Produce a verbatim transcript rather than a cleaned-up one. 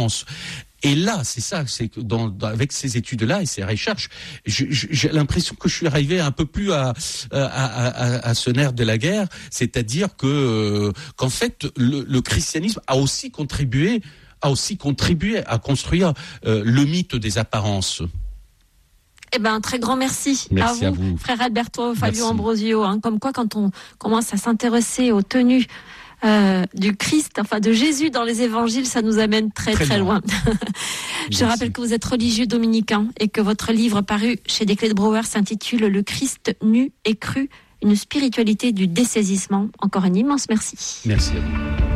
apparence. Et là, c'est ça, c'est que dans, dans, avec ces études-là et ces recherches, je, je, j'ai l'impression que je suis arrivé un peu plus à, à, à, à ce nerf de la guerre, c'est-à-dire que euh, qu'en fait, le, le christianisme a aussi contribué, a aussi contribué à construire euh, le mythe des apparences. Eh ben, un très grand merci, merci à, à vous, vous, frère Alberto Fabio merci. Ambrosio. Hein, comme quoi, quand on commence à s'intéresser aux tenues Euh, du Christ, enfin de Jésus dans les évangiles, ça nous amène très très, très loin. Je rappelle que vous êtes religieux dominicain et que votre livre paru chez Desclés de Brouwer s'intitule Le Christ nu et cru, une spiritualité du dessaisissement. Encore un immense merci. Merci à vous.